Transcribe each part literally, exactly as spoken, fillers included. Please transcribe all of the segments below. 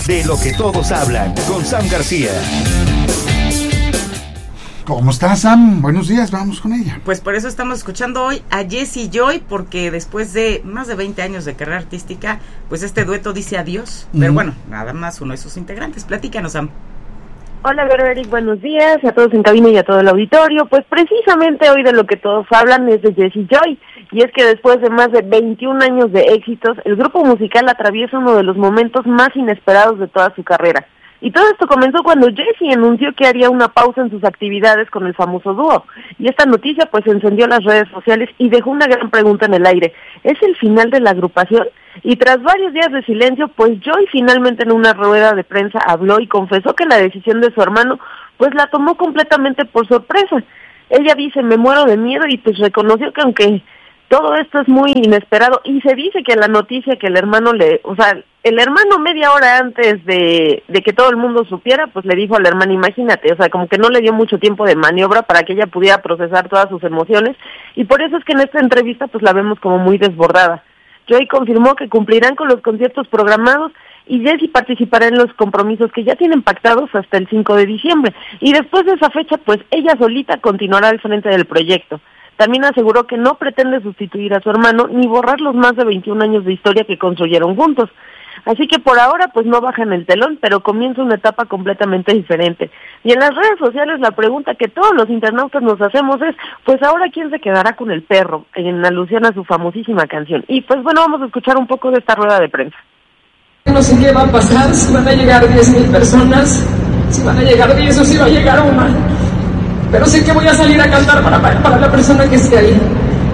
De lo que todos hablan, con Sam García. ¿Cómo estás, Sam? Buenos días, vamos con ella. Pues por eso estamos escuchando hoy a Jessie Joy, porque después de más de veinte años de carrera artística, pues este dueto dice adiós. Mm. Pero bueno, nada más uno de sus integrantes. Platícanos, Sam. Hola, Vero, Eric, buenos días a todos en cabina y a todo el auditorio. Pues precisamente hoy de lo que todos hablan es de Jessie Joy, y es que después de más de veintiún años de éxitos, el grupo musical atraviesa uno de los momentos más inesperados de toda su carrera. Y todo esto comenzó cuando Jessie anunció que haría una pausa en sus actividades con el famoso dúo. Y esta noticia pues encendió las redes sociales y dejó una gran pregunta en el aire. ¿Es el final de la agrupación? Y tras varios días de silencio, pues Joy finalmente en una rueda de prensa habló y confesó que la decisión de su hermano pues la tomó completamente por sorpresa. Ella dice, me muero de miedo, y pues reconoció que aunque todo esto es muy inesperado, y se dice que la noticia que el hermano le, o sea, el hermano media hora antes de, de que todo el mundo supiera, pues le dijo a la hermana, imagínate, o sea, como que no le dio mucho tiempo de maniobra para que ella pudiera procesar todas sus emociones, y por eso es que en esta entrevista pues la vemos como muy desbordada. Joy confirmó que cumplirán con los conciertos programados, y Jessie participará en los compromisos que ya tienen pactados hasta el cinco de diciembre, y después de esa fecha pues ella solita continuará al frente del proyecto. También aseguró que no pretende sustituir a su hermano ni borrar los más de veintiún años de historia que construyeron juntos. Así que por ahora pues no bajan el telón, pero comienza una etapa completamente diferente. Y en las redes sociales la pregunta que todos los internautas nos hacemos es, pues ahora ¿quién se quedará con el perro? En alusión a su famosísima canción. Y pues bueno, vamos a escuchar un poco de esta rueda de prensa. No sé qué va a pasar, si van a llegar diez mil personas, si van a llegar diez o si va a llegar una. Pero sé que voy a salir a cantar para, para la persona que esté ahí.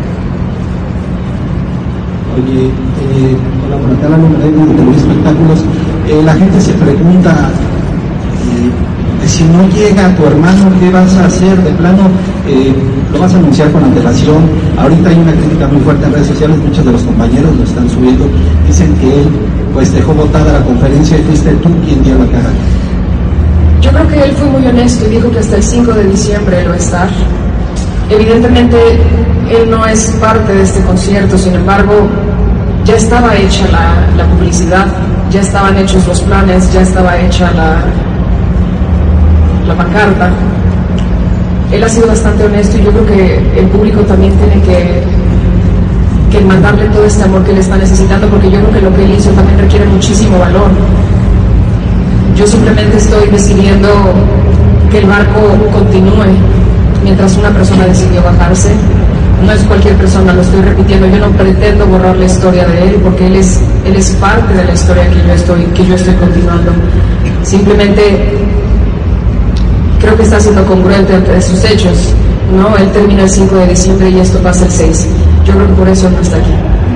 Oye, eh, hola, por acá la número de Televisión Espectáculos. Eh, la gente se pregunta, eh, si no llega tu hermano, ¿qué vas a hacer? De plano, eh, lo vas a anunciar con antelación. Ahorita hay una crítica muy fuerte en redes sociales, muchos de los compañeros lo están subiendo. Dicen que él pues dejó botada la conferencia y fuiste tú quien dio la cara. Yo creo que él fue muy honesto y dijo que hasta el cinco de diciembre él va a estar. Evidentemente, él no es parte de este concierto, sin embargo, ya estaba hecha la, la publicidad, ya estaban hechos los planes, ya estaba hecha la, la pancarta. Él ha sido bastante honesto y yo creo que el público también tiene que, que mandarle todo este amor que él está necesitando, porque yo creo que lo que él hizo también requiere muchísimo valor. Yo simplemente estoy decidiendo que el barco continúe mientras una persona decidió bajarse. No es cualquier persona, lo estoy repitiendo. Yo no pretendo borrar la historia de él, porque él es, él es parte de la historia que yo estoy, que yo estoy continuando. Simplemente creo que está siendo congruente ante sus hechos, ¿no? Él termina el cinco de diciembre y esto pasa el seis. Yo creo que por eso no está aquí.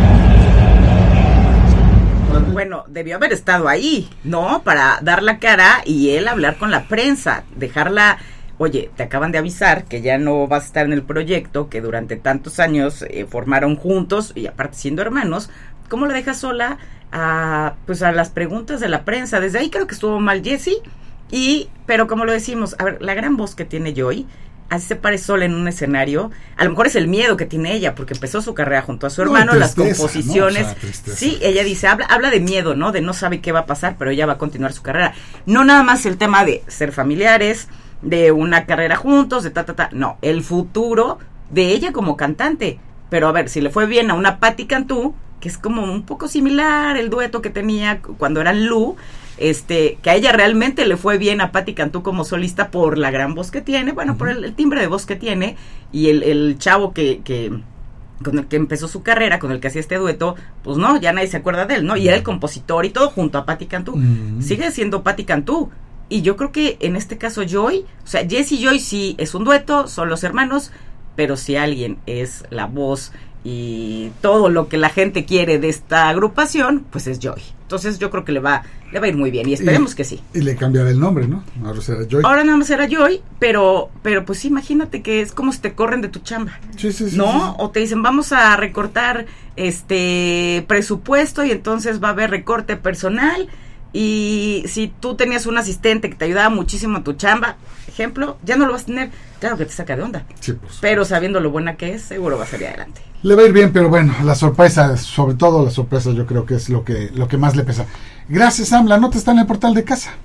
Bueno, debió haber estado ahí, ¿no? Para dar la cara y él hablar con la prensa, dejarla, oye, te acaban de avisar que ya no vas a estar en el proyecto, que durante tantos años eh, formaron juntos, y aparte siendo hermanos, ¿cómo la dejas sola a, pues a las preguntas de la prensa? Desde ahí creo que estuvo mal Jessie, y, pero como lo decimos, a ver, la gran voz que tiene Joy, así se pare sola en un escenario, a lo mejor es el miedo que tiene ella, porque empezó su carrera junto a su hermano, no, tristeza, las composiciones, ¿no? O sea, sí, ella dice, habla, habla de miedo, ¿no? De no sabe qué va a pasar, pero ella va a continuar su carrera. No nada más el tema de ser familiares, de una carrera juntos, de ta, ta, ta, no, el futuro de ella como cantante. Pero a ver, si le fue bien a una Patti Cantú, que es como un poco similar el dueto que tenía cuando eran Lu, este, que a ella realmente le fue bien a Patti Cantú como solista por la gran voz que tiene, bueno, uh-huh. por el, el timbre de voz que tiene, y el, el chavo que, que con el que empezó su carrera, con el que hacía este dueto, pues no, ya nadie se acuerda de él, ¿no? Y era el compositor y todo junto a Patti Cantú. Uh-huh. Sigue siendo Patti Cantú. Y yo creo que en este caso Joy, o sea, Jessie y Joy sí es un dueto, son los hermanos, pero si alguien es la voz y todo lo que la gente quiere de esta agrupación, pues es Joy. Entonces yo creo que le va, le va a ir muy bien y esperemos y, que sí. Y le cambiará el nombre, ¿no? Ahora será Joy. Ahora nada más será Joy, pero, pero pues imagínate que es como si te corren de tu chamba. Sí, sí, sí. ¿No? Sí, sí. O te dicen, vamos a recortar este presupuesto y entonces va a haber recorte personal Y si tú tenías un asistente que te ayudaba muchísimo en tu chamba, ejemplo, ya no lo vas a tener. Claro que te saca de onda. Sí, pues. Pero sabiendo lo buena que es, seguro va a salir adelante. Le va a ir bien, pero bueno, la sorpresa, sobre todo la sorpresa, yo creo que es lo que lo que más le pesa. Gracias, Sam. La nota está en el portal de casa.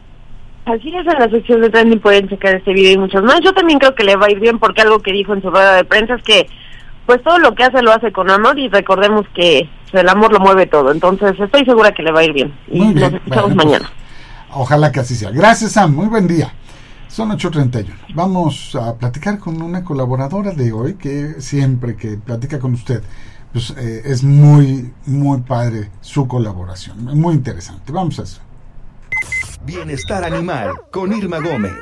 Así es, en la sección de trending pueden checar este video y muchos más. Yo también creo que le va a ir bien porque algo que dijo en su rueda de prensa es que pues todo lo que hace lo hace con amor y recordemos que el amor lo mueve todo. Entonces estoy segura que le va a ir bien. Y Muy bien. nos escuchamos Bueno, mañana. Pues, ojalá que así sea. Gracias, Sam. Muy buen día. Son ocho treinta y uno. Vamos a platicar con una colaboradora de hoy que siempre que platica con usted, pues eh, es muy, muy padre su colaboración. Muy interesante. Vamos a eso. Bienestar Animal con Irma Gómez.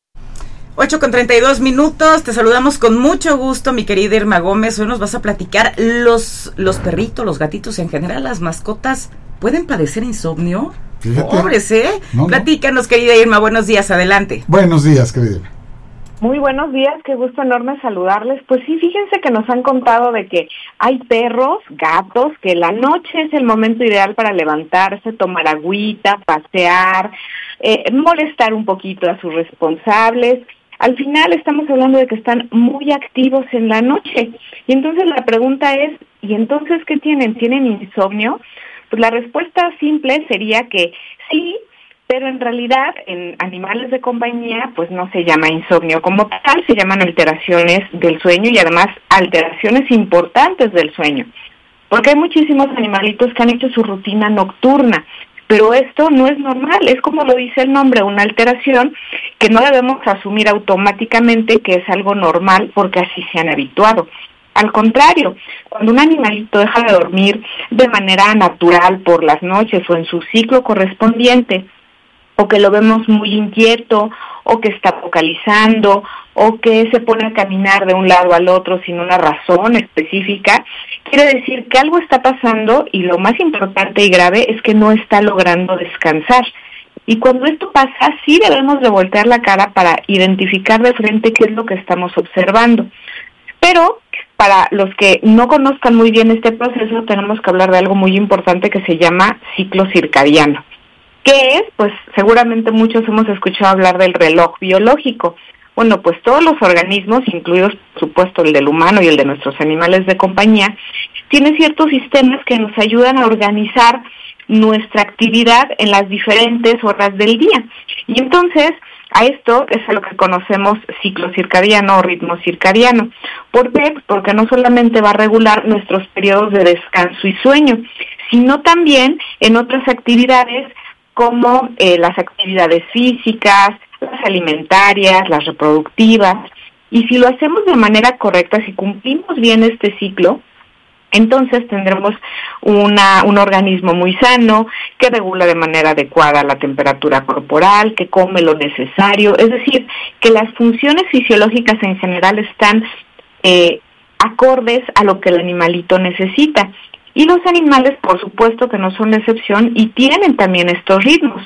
ocho con treinta y dos minutos, te saludamos con mucho gusto, mi querida Irma Gómez. Hoy nos vas a platicar, los, los perritos, los gatitos en general, las mascotas, ¿pueden padecer insomnio? Fíjate. Pobres, ¿eh? No, no. Platícanos, querida Irma, buenos días, adelante. Buenos días, querida. Muy buenos días, qué gusto enorme saludarles. Pues sí, fíjense que nos han contado de que hay perros, gatos, que la noche es el momento ideal para levantarse, tomar agüita, pasear, eh, molestar un poquito a sus responsables. Al final estamos hablando de que están muy activos en la noche. Y entonces la pregunta es, ¿y entonces qué tienen? ¿Tienen insomnio? Pues la respuesta simple sería que sí, pero en realidad en animales de compañía pues no se llama insomnio como tal, se llaman alteraciones del sueño y además alteraciones importantes del sueño, porque hay muchísimos animalitos que han hecho su rutina nocturna, pero esto no es normal, es como lo dice el nombre, una alteración que no debemos asumir automáticamente que es algo normal porque así se han habituado. Al contrario, cuando un animalito deja de dormir de manera natural por las noches o en su ciclo correspondiente, o que lo vemos muy inquieto, o que está vocalizando, o que se pone a caminar de un lado al otro sin una razón específica, quiere decir que algo está pasando y lo más importante y grave es que no está logrando descansar. Y cuando esto pasa, sí debemos de voltear la cara para identificar de frente qué es lo que estamos observando. Pero para los que no conozcan muy bien este proceso, tenemos que hablar de algo muy importante que se llama ciclo circadiano. ¿Qué es? Pues seguramente muchos hemos escuchado hablar del reloj biológico. Bueno, pues todos los organismos, incluidos por supuesto el del humano y el de nuestros animales de compañía, tienen ciertos sistemas que nos ayudan a organizar nuestra actividad en las diferentes horas del día. Y entonces, a esto es a lo que conocemos ciclo circadiano o ritmo circadiano. ¿Por qué? Porque no solamente va a regular nuestros periodos de descanso y sueño, sino también en otras actividades como eh, las actividades físicas, las alimentarias, las reproductivas. Y si lo hacemos de manera correcta, si cumplimos bien este ciclo, entonces tendremos una, un organismo muy sano, que regula de manera adecuada la temperatura corporal, que come lo necesario, es decir, que las funciones fisiológicas en general están eh, acordes a lo que el animalito necesita. Y los animales, por supuesto que no son la excepción y tienen también estos ritmos.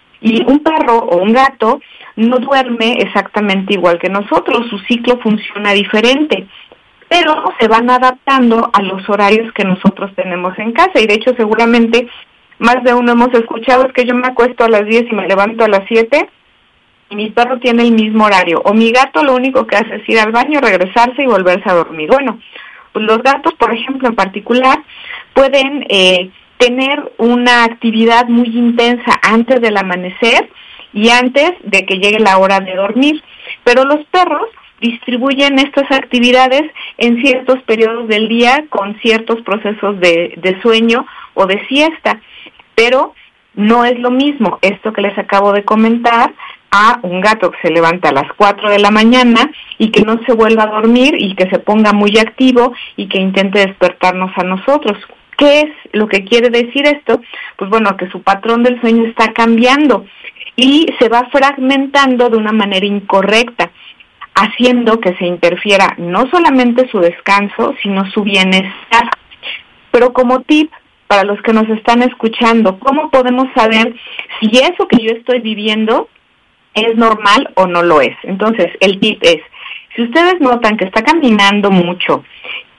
Y un perro o un gato no duerme exactamente igual que nosotros, su ciclo funciona diferente, pero se van adaptando a los horarios que nosotros tenemos en casa. Y de hecho seguramente más de uno hemos escuchado, es que yo me acuesto a las diez y me levanto a las siete, y mi perro tiene el mismo horario, o mi gato lo único que hace es ir al baño, regresarse y volverse a dormir. Bueno, pues los gatos, por ejemplo, en particular, pueden eh, tener una actividad muy intensa antes del amanecer y antes de que llegue la hora de dormir, pero los perros distribuyen estas actividades en ciertos periodos del día con ciertos procesos de, de sueño o de siesta, pero no es lo mismo esto que les acabo de comentar a un gato que se levanta a las cuatro de la mañana y que no se vuelva a dormir y que se ponga muy activo y que intente despertarnos a nosotros. ¿Qué es lo que quiere decir esto? Pues bueno, que su patrón del sueño está cambiando y se va fragmentando de una manera incorrecta, haciendo que se interfiera no solamente su descanso, sino su bienestar. Pero como tip, para los que nos están escuchando, ¿cómo podemos saber si eso que yo estoy viviendo es normal o no lo es? Entonces, el tip es, si ustedes notan que está caminando mucho,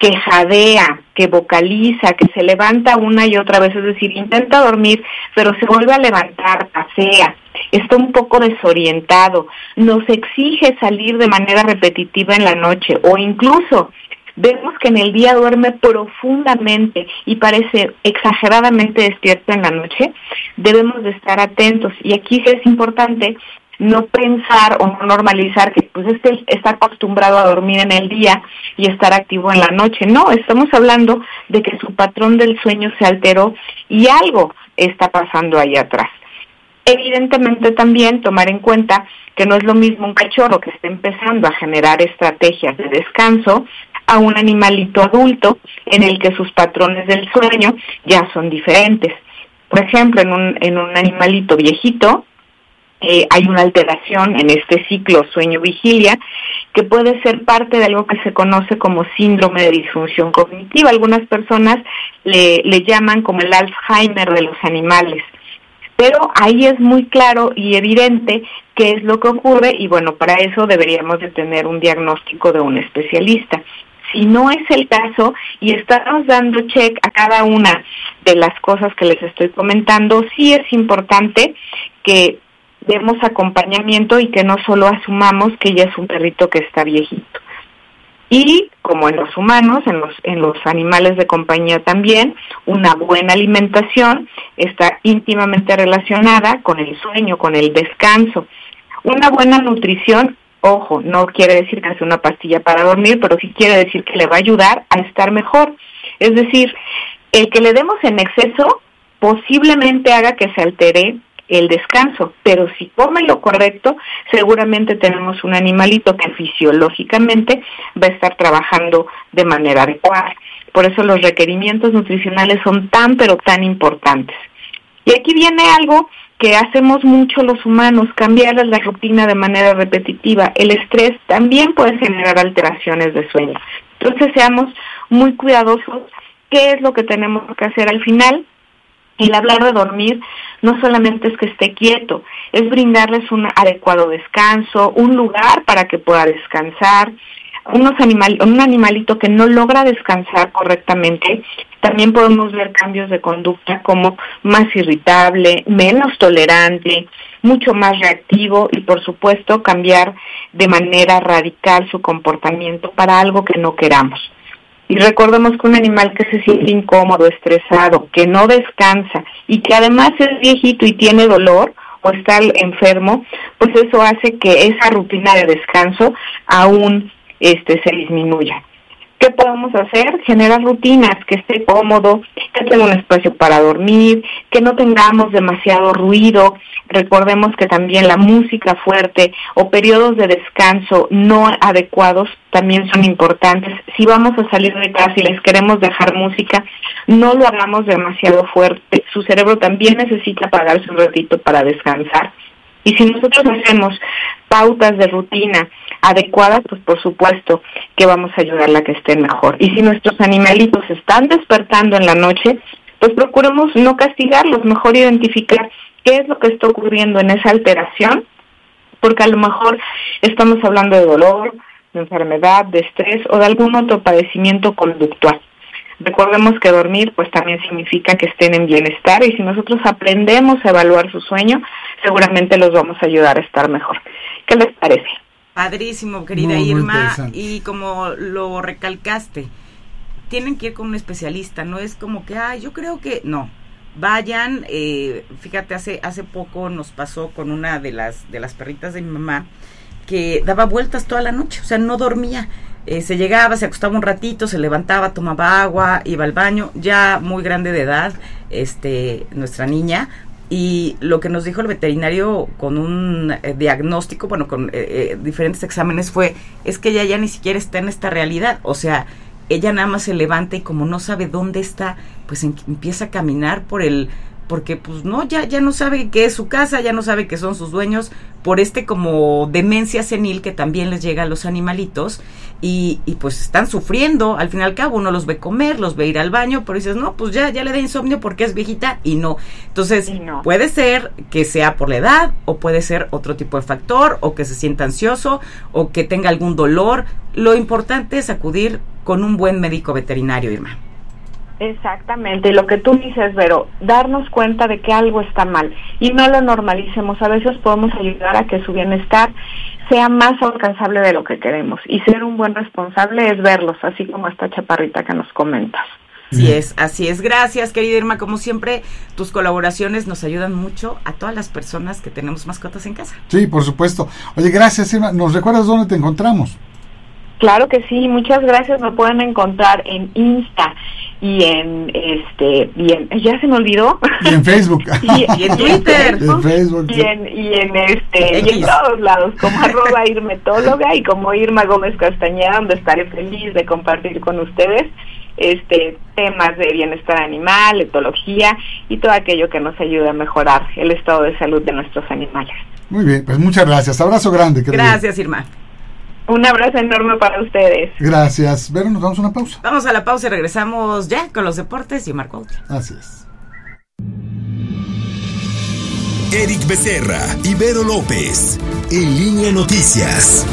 que jadea, que vocaliza, que se levanta una y otra vez, es decir, intenta dormir, pero se vuelve a levantar, pasea, está un poco desorientado, nos exige salir de manera repetitiva en la noche, o incluso vemos que en el día duerme profundamente y parece exageradamente despierto en la noche, debemos de estar atentos. Y aquí sí es importante no pensar o no normalizar que pues este está acostumbrado a dormir en el día y estar activo en la noche. No, estamos hablando de que su patrón del sueño se alteró y algo está pasando ahí atrás. Evidentemente también tomar en cuenta que no es lo mismo un cachorro que está empezando a generar estrategias de descanso a un animalito adulto en el que sus patrones del sueño ya son diferentes. Por ejemplo, en un, en un animalito viejito, Eh, hay una alteración en este ciclo sueño-vigilia que puede ser parte de algo que se conoce como síndrome de disfunción cognitiva. Algunas personas le, le llaman como el Alzheimer de los animales. Pero ahí es muy claro y evidente qué es lo que ocurre y bueno, para eso deberíamos de tener un diagnóstico de un especialista. Si no es el caso y estamos dando check a cada una de las cosas que les estoy comentando, sí es importante que demos acompañamiento y que no solo asumamos que ya es un perrito que está viejito. Y como en los humanos, en los en los animales de compañía también, una buena alimentación está íntimamente relacionada con el sueño, con el descanso. Una buena nutrición, ojo, no quiere decir que sea una pastilla para dormir, pero sí quiere decir que le va a ayudar a estar mejor. Es decir, el que le demos en exceso posiblemente haga que se altere el descanso, pero si come lo correcto, seguramente tenemos un animalito que fisiológicamente va a estar trabajando de manera adecuada. Por eso los requerimientos nutricionales son tan pero tan importantes. Y aquí viene algo que hacemos mucho los humanos, cambiar la rutina de manera repetitiva. El estrés también puede generar alteraciones de sueño. Entonces seamos muy cuidadosos. ¿Qué es lo que tenemos que hacer al final? El hablar de dormir no solamente es que esté quieto, es brindarles un adecuado descanso, un lugar para que pueda descansar. Unos animal, un animalito que no logra descansar correctamente, también podemos ver cambios de conducta como más irritable, menos tolerante, mucho más reactivo y por supuesto cambiar de manera radical su comportamiento para algo que no queramos. Y recordemos que un animal que se siente incómodo, estresado, que no descansa y que además es viejito y tiene dolor o está enfermo, pues eso hace que esa rutina de descanso aún este se disminuya. ¿Qué podemos hacer? Generar rutinas, que esté cómodo, que tenga un espacio para dormir, que no tengamos demasiado ruido. Recordemos que también la música fuerte o periodos de descanso no adecuados también son importantes. Si vamos a salir de casa y les queremos dejar música, no lo hagamos demasiado fuerte. Su cerebro también necesita apagarse un ratito para descansar. Y si nosotros hacemos pautas de rutina adecuadas, pues por supuesto que vamos a ayudarla a que estén mejor. Y si nuestros animalitos están despertando en la noche, pues procuremos no castigarlos, mejor identificar qué es lo que está ocurriendo en esa alteración, porque a lo mejor estamos hablando de dolor, de enfermedad, de estrés o de algún otro padecimiento conductual. Recordemos que dormir pues también significa que estén en bienestar y si nosotros aprendemos a evaluar su sueño, seguramente los vamos a ayudar a estar mejor. ¿Qué les parece? Padrísimo, querida muy, Irma, muy y como lo recalcaste, tienen que ir con un especialista, no es como que, ah, yo creo que, no, vayan, eh, fíjate, hace hace poco nos pasó con una de las de las perritas de mi mamá, que daba vueltas toda la noche, o sea, no dormía, eh, se llegaba, se acostaba un ratito, se levantaba, tomaba agua, iba al baño, ya muy grande de edad, este, nuestra niña, y lo que nos dijo el veterinario con un eh, diagnóstico, bueno, con eh, eh, diferentes exámenes fue, es que ella ya ni siquiera está en esta realidad, o sea, ella nada más se levanta y como no sabe dónde está, pues en, empieza a caminar por el, porque pues no, ya, ya no sabe qué es su casa, ya no sabe qué son sus dueños, por este como demencia senil que también les llega a los animalitos, y, y pues están sufriendo, al fin y al cabo uno los ve comer, los ve ir al baño, pero dices, no, pues ya, ya le da insomnio porque es viejita, y no. Entonces, Y no. puede ser que sea por la edad, o puede ser otro tipo de factor, o que se sienta ansioso, o que tenga algún dolor. Lo importante es acudir con un buen médico veterinario, Irma. Exactamente, y lo que tú dices, Vero, darnos cuenta de que algo está mal y no lo normalicemos. A veces podemos ayudar a que su bienestar sea más alcanzable de lo que queremos, y ser un buen responsable es verlos, así como esta chaparrita que nos comentas. Así es, así es. Gracias, querida Irma. Como siempre, tus colaboraciones nos ayudan mucho a todas las personas que tenemos mascotas en casa. Sí, por supuesto. Oye, gracias, Irma. ¿Nos recuerdas dónde te encontramos? Claro que sí, muchas gracias. Me pueden encontrar en Insta y en este y en, ya se me olvidó, Y en Facebook. y, Y en Twitter. En Facebook, y sí. en y en este y en X. todos lados, como arroba irmetóloga y como Irma Gómez Castañeda, donde estaré feliz de compartir con ustedes este temas de bienestar animal, etología y todo aquello que nos ayude a mejorar el estado de salud de nuestros animales. Muy bien, pues muchas gracias. Abrazo grande. querida. Gracias, Irma. Un abrazo enorme para ustedes. Gracias. Vero, nos vamos a una pausa. Vamos a la pausa y regresamos ya con los deportes y Marco Autry. Así es. Eric Becerra y Vero López. En Línea Noticias.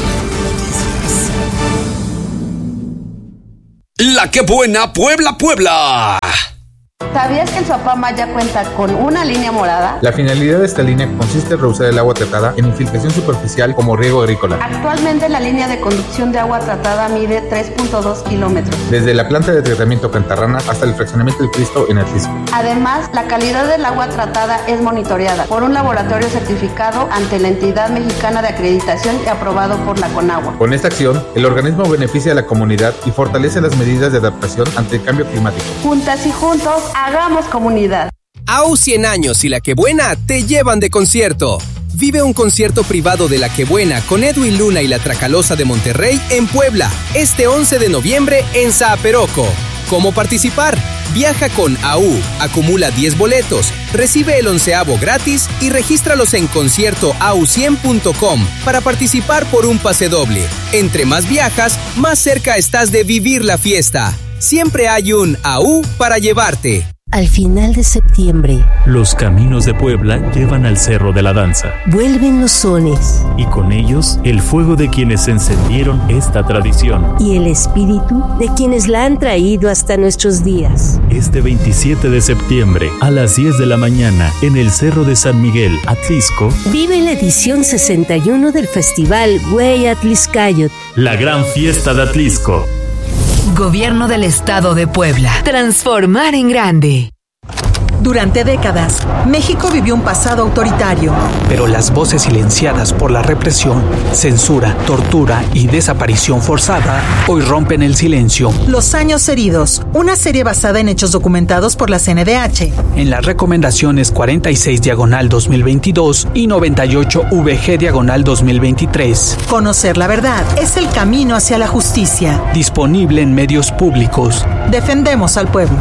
La que buena Puebla, Puebla. ¿Sabías que el Suapama ya cuenta con una línea morada? La finalidad de esta línea consiste en reusar el agua tratada en infiltración superficial como riego agrícola. Actualmente la línea de conducción de agua tratada mide tres punto dos kilómetros. Desde la planta de tratamiento Cantarrana hasta el fraccionamiento del Cristo en Atlisco. Además, la calidad del agua tratada es monitoreada por un laboratorio certificado ante la entidad mexicana de acreditación y aprobado por la Conagua. Con esta acción, el organismo beneficia a la comunidad y fortalece las medidas de adaptación ante el cambio climático. Juntas y juntos, hagamos comunidad. A U cien años y La que buena te llevan de concierto. Vive un concierto privado de La que buena con Edwin Luna y la Tracalosa de Monterrey en Puebla, este once de noviembre en Zaperoco. ¿Cómo participar? Viaja con A U, acumula diez boletos, recibe el onceavo gratis y regístralos en concierto a u cien punto com para participar por un pase doble. Entre más viajas, más cerca estás de vivir la fiesta. Siempre hay un A U para llevarte. Al final de septiembre, los caminos de Puebla llevan al Cerro de la Danza. Vuelven los sones. Y con ellos, el fuego de quienes encendieron esta tradición. Y el espíritu de quienes la han traído hasta nuestros días. Este veintisiete de septiembre, a las diez de la mañana, en el Cerro de San Miguel, Atlisco, vive la edición sesenta y uno del Festival Güey Atliscayot. La gran fiesta de Atlisco. Gobierno del Estado de Puebla. Transformar en grande. Durante décadas, México vivió un pasado autoritario. Pero las voces silenciadas por la represión, censura, tortura y desaparición forzada hoy rompen el silencio. Los años heridos, una serie basada en hechos documentados por la C N D H. En las recomendaciones cuarenta y seis diagonal dos mil veintidós y noventa y ocho V G diagonal dos mil veintitrés. Conocer la verdad es el camino hacia la justicia. Disponible en medios públicos. Defendemos al pueblo.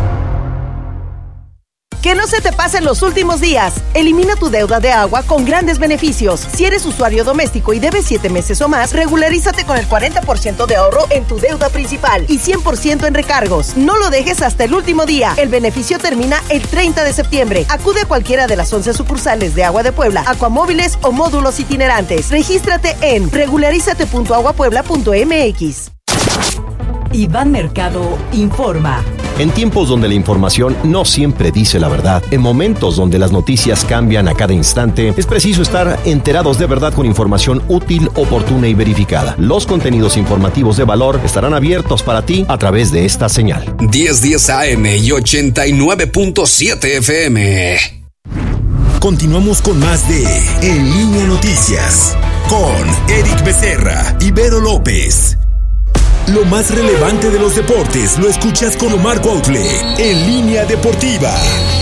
Que no se te pasen los últimos días. Elimina tu deuda de agua con grandes beneficios. Si eres usuario doméstico y debes siete meses o más, regularízate con el cuarenta por ciento de ahorro en tu deuda principal y cien por ciento en recargos. No lo dejes hasta el último día. El beneficio termina el treinta de septiembre. Acude a cualquiera de las once sucursales de Agua de Puebla, Acuamóviles o módulos itinerantes. Regístrate en regularízate punto agua puebla punto m x. Iván Mercado informa. En tiempos donde la información no siempre dice la verdad, en momentos donde las noticias cambian a cada instante, es preciso estar enterados de verdad con información útil, oportuna y verificada. Los contenidos informativos de valor estarán abiertos para ti a través de esta señal. diez diez A M y ochenta y nueve punto siete F M. Continuamos con más de En Línea Noticias con Eric Becerra y Vero López. Lo más relevante de los deportes lo escuchas con Omar Cuautle en Línea Deportiva.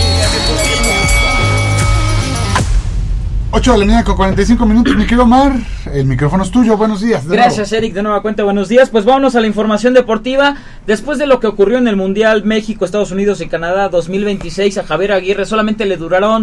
ocho de la mañana con cuarenta y cinco minutos, mi querido Omar, el micrófono es tuyo, buenos días. Gracias, nuevo. Eric, de nueva cuenta, buenos días. Pues vámonos a la información deportiva. Después de lo que ocurrió en el Mundial México, Estados Unidos y Canadá dos mil veintiséis, a Javier Aguirre solamente le duraron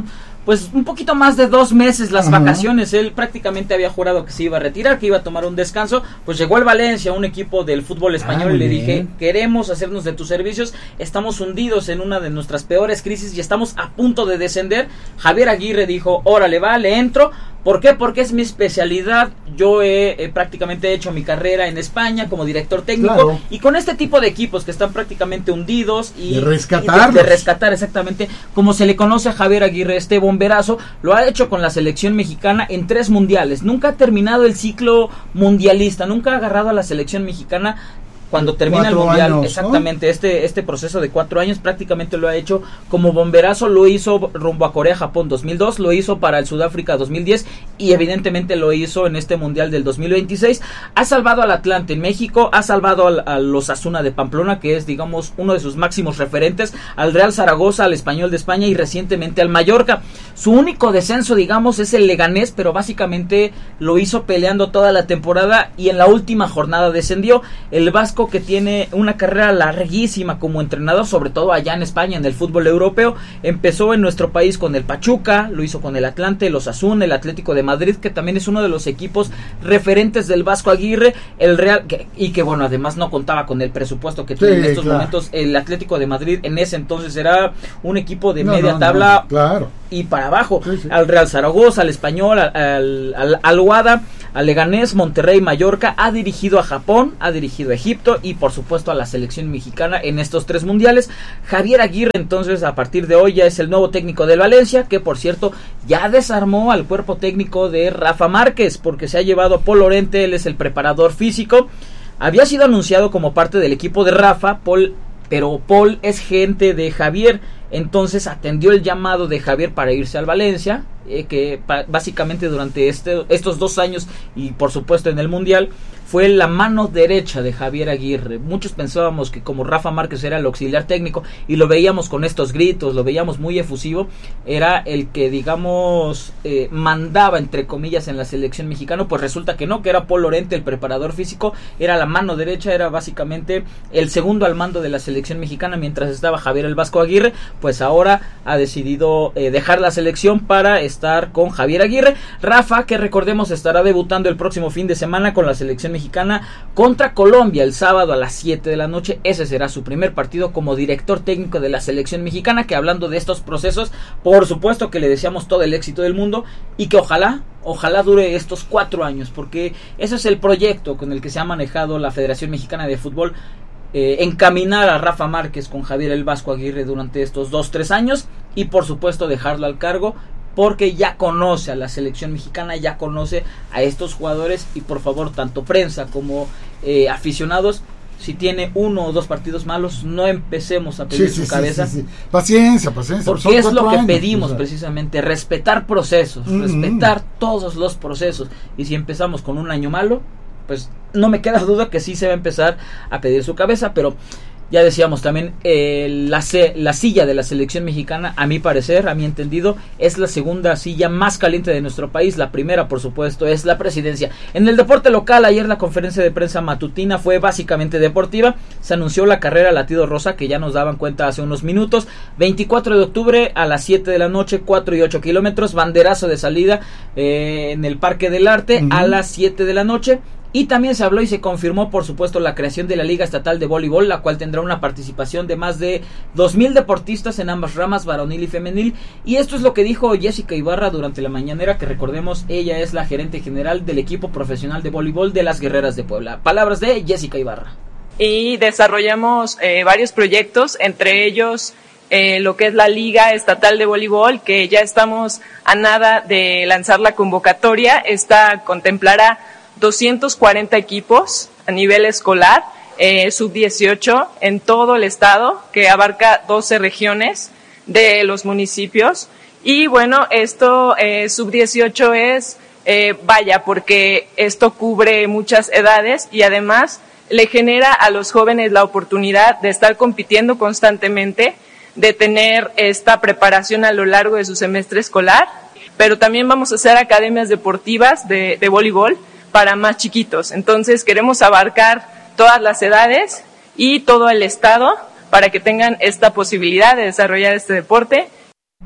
pues un poquito más de dos meses las Ajá. vacaciones. Él prácticamente había jurado que se iba a retirar, que iba a tomar un descanso. Pues llegó el Valencia, un equipo del fútbol español, Ah, y le bien. dije, queremos hacernos de tus servicios, estamos hundidos en una de nuestras peores crisis y estamos a punto de descender. Javier Aguirre dijo, órale va, le entro. ¿Por qué? Porque es mi especialidad. Yo he, he prácticamente hecho mi carrera en España como director técnico, Claro. y con este tipo de equipos que están prácticamente hundidos y De y rescatarlos. de, de rescatar exactamente, como se le conoce a Javier Aguirre, este bomberazo, lo ha hecho con la selección mexicana en tres mundiales. Nunca ha terminado el ciclo mundialista, nunca ha agarrado a la selección mexicana cuando termina el Cuatro mundial, años, ¿no? exactamente, este este proceso de cuatro años prácticamente lo ha hecho como bomberazo. Lo hizo rumbo a Corea, Japón dos mil dos, lo hizo para el Sudáfrica dos mil diez y evidentemente lo hizo en este mundial del dos mil veintiséis. Ha salvado al Atlante en México, ha salvado al, a los Asuna de Pamplona, que es digamos uno de sus máximos referentes, al Real Zaragoza, al Español de España y recientemente al Mallorca. Su único descenso digamos es el Leganés, pero básicamente lo hizo peleando toda la temporada y en la última jornada descendió. El Vasco, que tiene una carrera larguísima como entrenador, sobre todo allá en España en el fútbol europeo, empezó en nuestro país con el Pachuca, lo hizo con el Atlante, el Osasuna, el Atlético de Madrid, que también es uno de los equipos referentes del Vasco Aguirre, el Real, que, y que bueno, además no contaba con el presupuesto que tiene Sí, en estos claro. momentos el Atlético de Madrid. En ese entonces era un equipo de No, media no, tabla, no, claro. y para abajo, Sí, sí. al Real Zaragoza, al Español, al, al, al, al Guada, al Leganés, Monterrey, Mallorca. Ha dirigido a Japón, ha dirigido a Egipto y por supuesto a la selección mexicana en estos tres mundiales. Javier Aguirre entonces a partir de hoy ya es el nuevo técnico del Valencia, que por cierto ya desarmó al cuerpo técnico de Rafa Márquez, porque se ha llevado a Paul Lorente, él es el preparador físico. Había sido anunciado como parte del equipo de Rafa, Paul, pero Paul es gente de Javier, entonces atendió el llamado de Javier para irse al Valencia, eh, que pa- básicamente durante este, estos dos años y por supuesto en el Mundial fue la mano derecha de Javier Aguirre. Muchos pensábamos que como Rafa Márquez era el auxiliar técnico y lo veíamos con estos gritos, lo veíamos muy efusivo, era el que digamos eh, mandaba entre comillas en la selección mexicana. Pues resulta que no, que era Paul Lorente el preparador físico, era la mano derecha, era básicamente el segundo al mando de la selección mexicana mientras estaba Javier el Vasco Aguirre. Pues ahora ha decidido eh, dejar la selección para estar con Javier Aguirre. Rafa, que recordemos estará debutando el próximo fin de semana con la selección mexicana contra Colombia el sábado a las siete de la noche. Ese será su primer partido como director técnico de la selección mexicana, que hablando de estos procesos, por supuesto que le deseamos todo el éxito del mundo y que ojalá, ojalá dure estos cuatro años, porque ese es el proyecto con el que se ha manejado la Federación Mexicana de Fútbol. Eh, encaminar a Rafa Márquez con Javier el Vasco Aguirre durante estos dos, tres años y por supuesto dejarlo al cargo, porque ya conoce a la selección mexicana, ya conoce a estos jugadores y por favor tanto prensa como eh, aficionados, si tiene uno o dos partidos malos, no empecemos a pedir Sí, su sí, cabeza. sí, sí, sí. Paciencia, paciencia. Son Porque es lo cuatro que años, pedimos o sea. precisamente, respetar procesos, Mm, respetar todos los procesos. Y si empezamos con un año malo, pues no me queda duda que sí se va a empezar a pedir su cabeza. Pero ya decíamos también, eh, la, se- la silla de la selección mexicana, a mi parecer, a mi entendido, es la segunda silla más caliente de nuestro país. La primera, por supuesto, es la presidencia. En el deporte local, ayer la conferencia de prensa matutina fue básicamente deportiva. Se anunció la carrera Latido Rosa, que ya nos daban cuenta hace unos minutos. veinticuatro de octubre a las siete de la noche, cuatro y ocho kilómetros. Banderazo de salida eh, en el Parque del Arte Ujú. a las siete de la noche. Y también se habló y se confirmó, por supuesto, la creación de la Liga Estatal de Voleibol, la cual tendrá una participación de más de dos mil deportistas en ambas ramas, varonil y femenil. Y esto es lo que dijo Jessica Ibarra durante la mañanera, que recordemos, ella es la gerente general del equipo profesional de voleibol de las Guerreras de Puebla. Palabras de Jessica Ibarra. Y desarrollamos eh, varios proyectos, entre ellos eh, lo que es la Liga Estatal de Voleibol, que ya estamos a nada de lanzar la convocatoria. Esta contemplará doscientos cuarenta equipos a nivel escolar, eh, sub dieciocho en todo el estado, que abarca doce regiones de los municipios. Y bueno, esto eh, sub dieciocho es, eh, vaya, porque esto cubre muchas edades y además le genera a los jóvenes la oportunidad de estar compitiendo constantemente, de tener esta preparación a lo largo de su semestre escolar, pero también vamos a hacer academias deportivas de, de voleibol para más chiquitos. Entonces queremos abarcar todas las edades y todo el estado para que tengan esta posibilidad de desarrollar este deporte.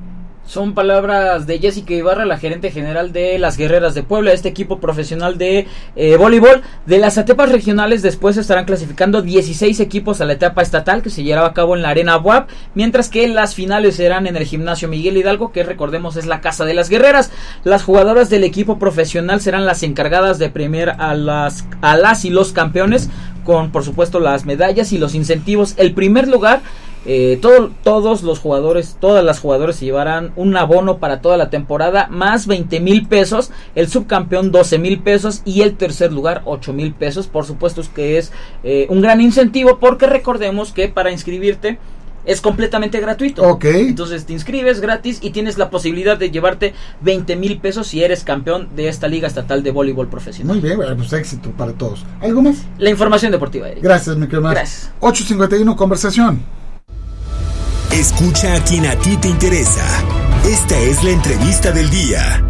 Son palabras de Jessica Ibarra, la gerente general de las Guerreras de Puebla, este equipo profesional de eh, voleibol. De las etapas regionales después estarán clasificando dieciséis equipos a la etapa estatal que se llevará a cabo en la Arena B U A P, mientras que las finales serán en el Gimnasio Miguel Hidalgo, que recordemos es la casa de las guerreras. Las jugadoras del equipo profesional serán las encargadas de premiar a las, a las y los campeones con, por supuesto, las medallas y los incentivos. El primer lugar, eh, todo, todos los jugadores, todas las jugadoras se llevarán un abono para toda la temporada, más veinte mil pesos, el subcampeón doce mil pesos y el tercer lugar ocho mil pesos. Por supuesto es que es eh, un gran incentivo, porque recordemos que para inscribirte es completamente gratuito. Ok. Entonces te inscribes gratis y tienes la posibilidad de llevarte veinte mil pesos si eres campeón de esta Liga Estatal de Voleibol Profesional. Muy bien, bueno, pues éxito para todos. ¿Algo más? La información deportiva, Eric. Gracias, mi querido Mar. Gracias. ocho cincuenta y uno, conversación. Escucha a quien a ti te interesa. Esta es la entrevista del día.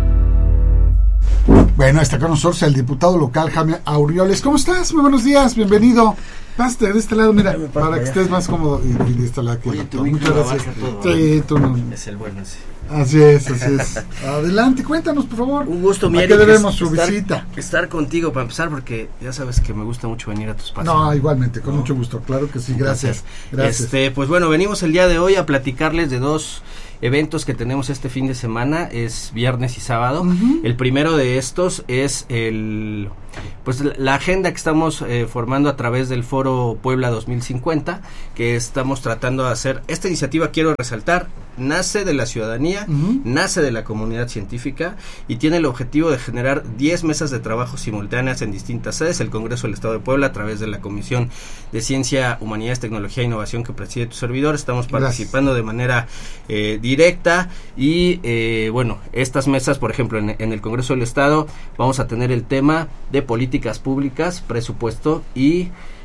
Bueno, está con nosotros el diputado local Jaime Aurioles. ¿Cómo estás? Muy buenos días, bienvenido. Paste de este lado, mira, para que estés más cómodo. Y, y de este lado aquí. Oye, tu Muchas gracias. Todo, sí, tú no. Es el bueno ese. Así es, así es. Adelante, cuéntanos, por favor. Un gusto, mi ¿A Eric, qué debemos su estar, visita? Estar contigo para empezar, porque ya sabes que me gusta mucho venir a tu espacio. No, igualmente, con ¿no? mucho gusto, claro que sí, gracias. Gracias. Este, pues bueno, venimos el día de hoy a platicarles de dos eventos que tenemos este fin de semana, es viernes y sábado. Uh-huh. El primero de estos es el pues la agenda que estamos eh, formando a través del Foro Puebla dos mil cincuenta, que estamos tratando de hacer. Esta iniciativa, quiero resaltar, nace de la ciudadanía, uh-huh. nace de la comunidad científica y tiene el objetivo de generar diez mesas de trabajo simultáneas en distintas sedes. El Congreso del Estado de Puebla, a través de la Comisión de Ciencia, Humanidades, Tecnología e Innovación que preside tu servidor, estamos participando Gracias. de manera eh, directa y eh, bueno, estas mesas, por ejemplo, en, en el Congreso del Estado vamos a tener el tema de políticas públicas, presupuesto y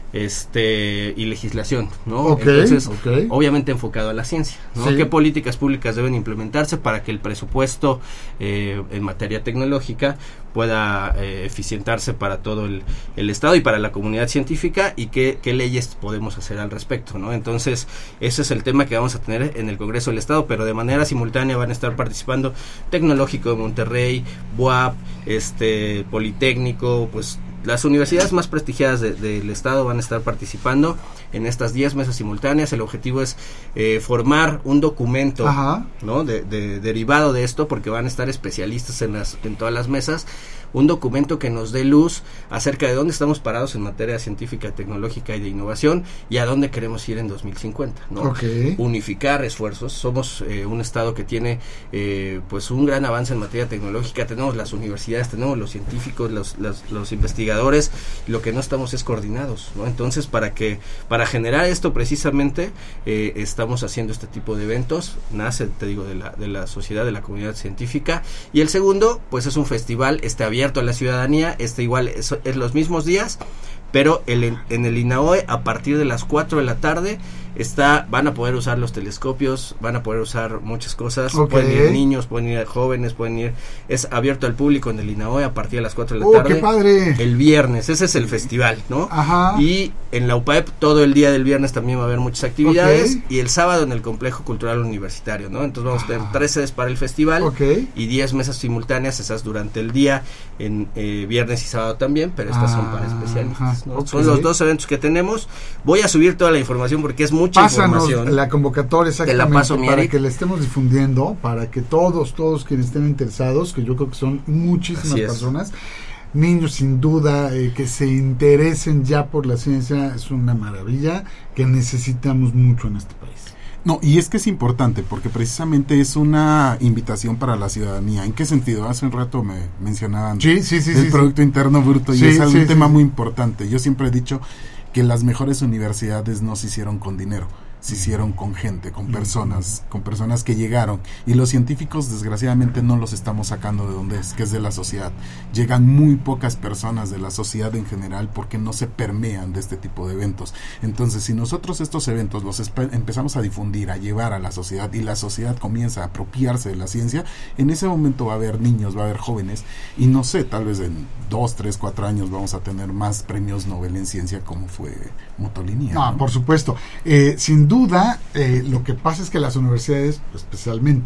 este y legislación, ¿no? Okay, Entonces, okay. obviamente enfocado a la ciencia, ¿no? Sí. ¿Qué políticas públicas deben implementarse para que el presupuesto eh, en materia tecnológica pueda eh, eficientarse para todo el, el Estado y para la comunidad científica, y qué, qué leyes podemos hacer al respecto, ¿no? Entonces, ese es el tema que vamos a tener en el Congreso del Estado, pero de manera simultánea van a estar participando Tecnológico de Monterrey, B U A P, este, Politécnico, pues las universidades más prestigiadas de, del Estado van a estar participando en estas diez mesas simultáneas. El objetivo es eh, formar un documento, Ajá. ¿no? De, de, derivado de esto, porque van a estar especialistas en, las, en todas las mesas, un documento que nos dé luz acerca de dónde estamos parados en materia científica, tecnológica y de innovación, y a dónde queremos ir en dos mil cincuenta, ¿no? Okay. Unificar esfuerzos. Somos eh, un Estado que tiene eh, pues un gran avance en materia tecnológica. Tenemos las universidades, tenemos los científicos, los, los, los investigadores, y lo que no estamos es coordinados, ¿no? Entonces, para que para generar esto precisamente eh, estamos haciendo este tipo de eventos. Nace, te digo, de la, de la sociedad, de la comunidad científica. Y el segundo, pues es un festival este abierto a la ciudadanía. Este igual es, es los mismos días, pero el, en el INAOE a partir de las cuatro de la tarde está, van a poder usar los telescopios, van a poder usar muchas cosas, okay. Pueden ir niños, pueden ir jóvenes, pueden ir, es abierto al público en el INAOE a partir de las cuatro de la oh, tarde. ¡Qué padre! El viernes, ese es el festival, ¿no? Ajá. Y en la U P A E P todo el día del viernes también va a haber muchas actividades, okay. Y el sábado en el Complejo Cultural Universitario, ¿no? Entonces vamos ah. a tener tres sedes para el festival, okay. Y diez mesas simultáneas, esas durante el día, en eh, viernes y sábado también, pero estas ah, son para especialistas, ¿no? Okay. Son los dos eventos que tenemos. Voy a subir toda la información porque es mucha Pásanos información. La convocatoria, exactamente, la paso, para Eric. que la estemos difundiendo, para que todos, todos quienes estén interesados, que yo creo que son muchísimas personas, niños sin duda, eh, que se interesen ya por la ciencia, es una maravilla que necesitamos mucho en este país. No, y es que es importante porque precisamente es una invitación para la ciudadanía. ¿En qué sentido? Hace un rato me mencionaban sí, sí, sí, el sí, Producto sí. Interno Bruto y sí, es sí, un sí, tema sí. muy importante. Yo siempre he dicho que las mejores universidades no se hicieron con dinero, se hicieron con gente, con personas, con personas que llegaron, y los científicos desgraciadamente no los estamos sacando de donde es, que es de la sociedad. Llegan muy pocas personas de la sociedad en general porque no se permean de este tipo de eventos. Entonces, si nosotros estos eventos los espe- empezamos a difundir, a llevar a la sociedad, y la sociedad comienza a apropiarse de la ciencia, en ese momento va a haber niños, va a haber jóvenes, y no sé, tal vez en dos, tres, cuatro años vamos a tener más premios Nobel en ciencia como fue Motolinia. No, ¿no? por supuesto. Eh, sin duda, eh, lo que pasa es que las universidades, especialmente,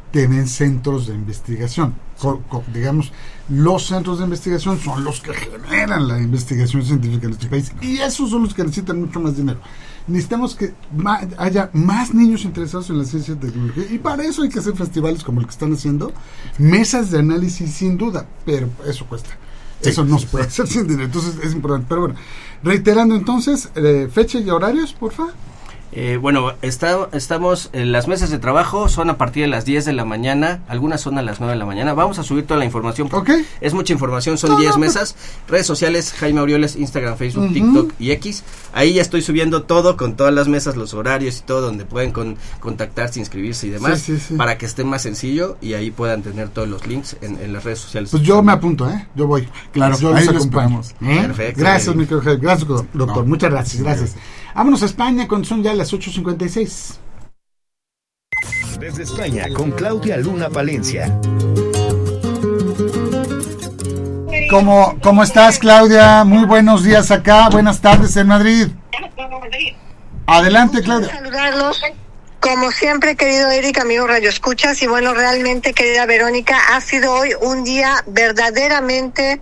tienen centros de investigación. Co- co- digamos, los centros de investigación son los que generan la investigación científica en este país, y esos son los que necesitan mucho más dinero. Necesitamos que ma- haya más niños interesados en la ciencia y tecnología, y para eso hay que hacer festivales como el que están haciendo, mesas de análisis sin duda, pero eso cuesta. Sí, eso no se puede hacer sin dinero, entonces es importante. Pero bueno, reiterando entonces, eh, fecha y horarios, por favor. Eh, bueno, está, estamos, eh, las mesas de trabajo son a partir de las diez de la mañana, algunas son a las nueve de la mañana. Vamos a subir toda la información, porque okay. es mucha información, son no, diez no, mesas. Pues. Redes sociales, Jaime Aureoles, Instagram, Facebook, uh-huh. TikTok y X. Ahí ya estoy subiendo todo con todas las mesas, los horarios y todo, donde pueden con, contactarse, inscribirse y demás, sí, sí, sí. para que esté más sencillo y ahí puedan tener todos los links en, en las redes sociales. Pues yo me apunto, ¿eh? Yo voy. Claro, yo ahí los acompañamos. ¿Eh? Perfecto. Gracias, mi querido Jaime. Gracias, doctor. No. Muchas gracias, gracias. Vámonos a España, cuando son ya las ocho cincuenta y seis. Desde España, con Claudia Luna Palencia. ¿Cómo, ¿Cómo estás, Claudia? Muy buenos días acá, buenas tardes en Madrid. Adelante, Claudia. Saludarlos. Como siempre, querido Eric, amigo Radio Escuchas, y bueno, realmente, querida Verónica, ha sido hoy un día verdaderamente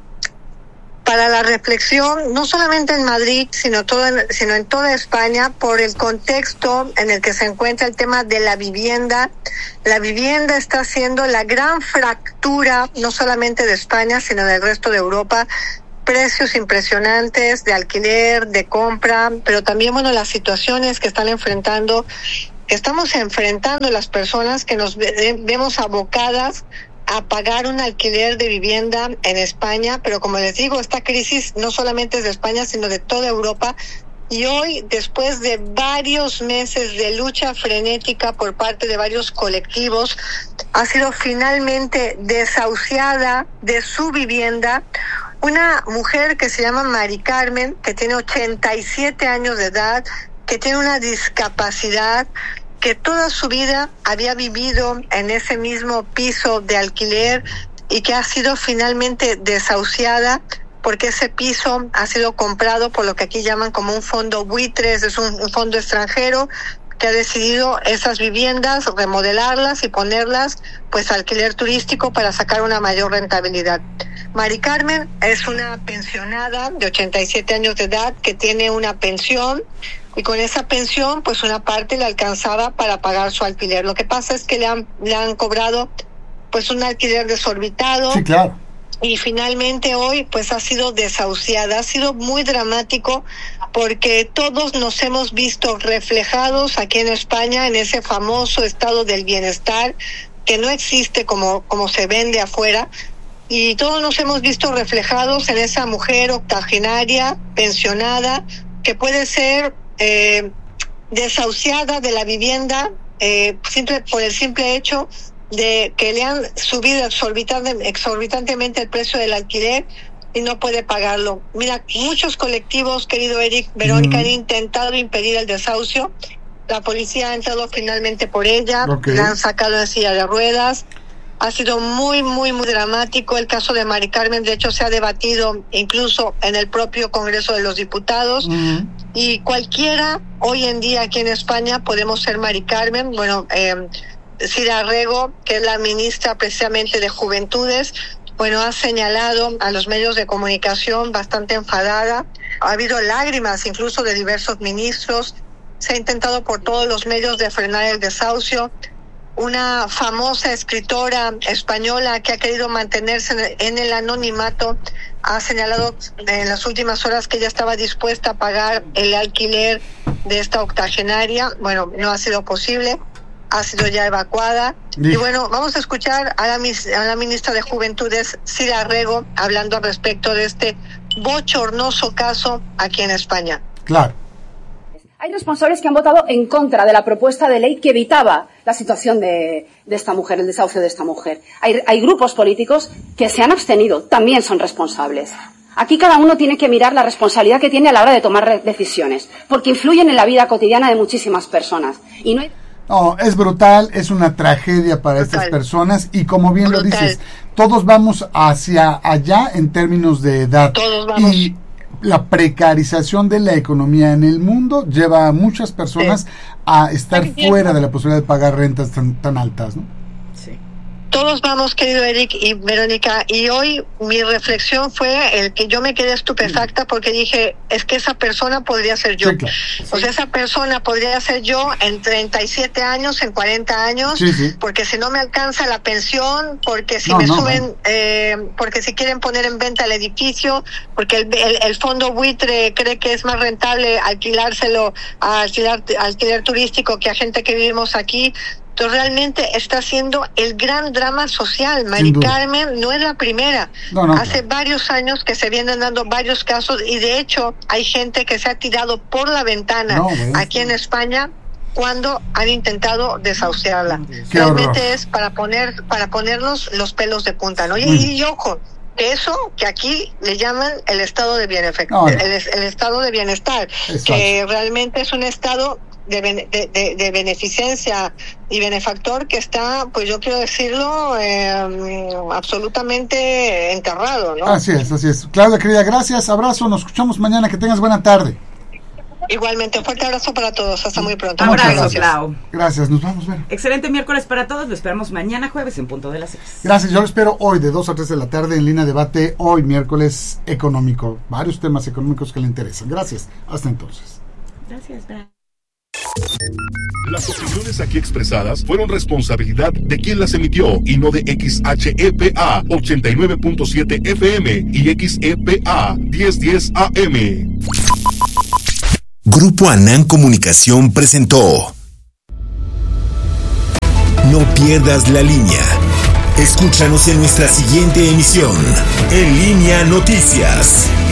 para la reflexión, no solamente en Madrid, sino, todo en, sino en toda España, por el contexto en el que se encuentra el tema de la vivienda. La vivienda está siendo la gran fractura, no solamente de España, sino del resto de Europa. Precios impresionantes de alquiler, de compra, pero también, bueno, las situaciones que están enfrentando, que estamos enfrentando las personas que nos ve, vemos abocadas a pagar un alquiler de vivienda en España, pero como les digo, esta crisis no solamente es de España, sino de toda Europa, y hoy, después de varios meses de lucha frenética por parte de varios colectivos, ha sido finalmente desahuciada de su vivienda una mujer que se llama Mari Carmen, que tiene ochenta y siete años de edad, que tiene una discapacidad, que toda su vida había vivido en ese mismo piso de alquiler y que ha sido finalmente desahuciada porque ese piso ha sido comprado por lo que aquí llaman como un fondo buitres, es un, un fondo extranjero que ha decidido esas viviendas, remodelarlas y ponerlas pues a alquiler turístico para sacar una mayor rentabilidad. Mari Carmen es una pensionada de ochenta y siete años de edad que tiene una pensión, y con esa pensión pues una parte le alcanzaba para pagar su alquiler. Lo que pasa es que le han, le han cobrado pues un alquiler desorbitado. Sí, claro. Y finalmente hoy pues ha sido desahuciada. Ha sido muy dramático porque todos nos hemos visto reflejados aquí en España en ese famoso estado del bienestar que no existe como, como se vende afuera, y todos nos hemos visto reflejados en esa mujer octogenaria, pensionada, que puede ser eh, desahuciada de la vivienda eh, simple, por el simple hecho de que le han subido exorbitante, exorbitantemente el precio del alquiler y no puede pagarlo. Mira, muchos colectivos, querido Eric, Verónica, mm. han intentado impedir el desahucio. La policía ha entrado finalmente por ella, okay. la han sacado en silla de ruedas. Ha sido muy, muy, muy dramático. El caso de Mari Carmen, de hecho, se ha debatido incluso en el propio Congreso de los Diputados. Mm. Y cualquiera, hoy en día aquí en España, podemos ser Mari Carmen. Bueno, eh, Cira Rego, que es la ministra precisamente de Juventudes, bueno, ha señalado a los medios de comunicación bastante enfadada. Ha habido lágrimas incluso de diversos ministros. Se ha intentado por todos los medios de frenar el desahucio. Una famosa escritora española que ha querido mantenerse en el anonimato ha señalado en las últimas horas que ella estaba dispuesta a pagar el alquiler de esta octogenaria. Bueno, no ha sido posible, ha sido ya evacuada. Sí. Y bueno, vamos a escuchar a la, a la ministra de Juventudes, Cira Rego, hablando al respecto de este bochornoso caso aquí en España. Claro. Hay responsables que han votado en contra de la propuesta de ley que evitaba la situación de, de esta mujer, el desahucio de esta mujer. Hay, hay grupos políticos que se han abstenido, también son responsables. Aquí cada uno tiene que mirar la responsabilidad que tiene a la hora de tomar decisiones, porque influyen en la vida cotidiana de muchísimas personas. Y no hay... No, es brutal, es una tragedia para brutal. Estas personas, y como bien brutal. Lo dices, todos vamos hacia allá en términos de edad. Todos vamos. Y la precarización de la economía en el mundo lleva a muchas personas sí. a estar fuera de la posibilidad de pagar rentas tan, tan altas, ¿no? Sí. todos vamos, querido Eric y Verónica, y hoy mi reflexión fue el que yo me quedé estupefacta porque dije, es que esa persona podría ser yo. Sí, claro. Sí. O sea, esa persona podría ser yo en treinta y siete años, en cuarenta años, sí, sí. porque si no me alcanza la pensión, porque si no, me no, suben, no. Eh, porque si quieren poner en venta el edificio, porque el, el, el fondo buitre cree que es más rentable alquilárselo a alquilar, alquiler turístico que a gente que vivimos aquí. Entonces realmente está siendo el gran drama social. Mari Carmen no es la primera. No, no, Hace no. varios años que se vienen dando varios casos y de hecho hay gente que se ha tirado por la ventana no, aquí en España cuando han intentado desahuciarla. Qué realmente horror. Es para poner para ponernos los pelos de punta, ¿no? Y, mm. y, y ojo, que eso que aquí le llaman el estado de bienestar, no, no. El, el estado de bienestar, Exacto. que realmente es un estado De, de, de, de beneficencia y benefactor que está, pues yo quiero decirlo, eh, absolutamente enterrado, ¿no? Así es, así es. Claudia, querida, gracias, abrazo, nos escuchamos mañana, que tengas buena tarde. Igualmente, un fuerte abrazo para todos, hasta muy pronto. Abrazo, gracias. Clau. Gracias, nos vamos a ver. Excelente miércoles para todos, lo esperamos mañana jueves en punto de las seis. Gracias, yo lo espero hoy de dos a tres de la tarde en Línea Debate, hoy miércoles económico, varios temas económicos que le interesan. Gracias, hasta entonces. Gracias, bye. Las opiniones aquí expresadas fueron responsabilidad de quien las emitió y no de X H E P A ochenta y nueve punto siete F M y X E P A diez diez A M. Grupo Anán Comunicación presentó No pierdas la línea. Escúchanos en nuestra siguiente emisión, En Línea Noticias.